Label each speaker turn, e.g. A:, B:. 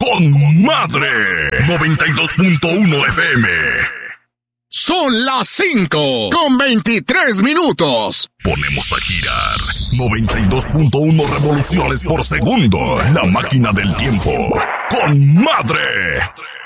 A: con madre. 92.1 FM.
B: Son las 5:23.
A: Ponemos a girar 92.1 revoluciones por segundo. La máquina del tiempo. Con madre.